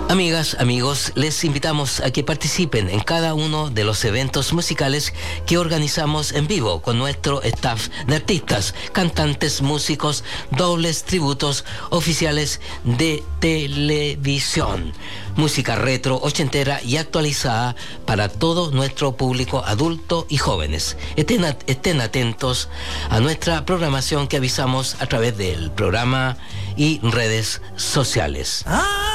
Amigas, amigos, les invitamos a que participen en cada uno de los eventos musicales que organizamos en vivo con nuestro staff de artistas, cantantes, músicos, dobles, tributos, oficiales de televisión. Música retro, ochentera y actualizada para todo nuestro público adulto y jóvenes. Estén atentos a nuestra programación que avisamos a través del programa y redes sociales.